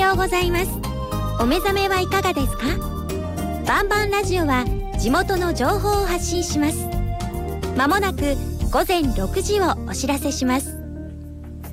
ようございます。お目覚めはいかがですか？バンバンラジオは地元の情報を発信します。まもなく午前6時をお知らせします。